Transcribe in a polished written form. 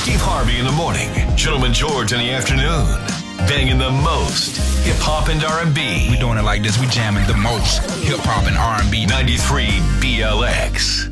Steve Harvey in the morning, Gentleman George in the afternoon. Banging the most hip-hop and R&B. We doing it like this. We jamming the most hip-hop and R&B. 93 BLX.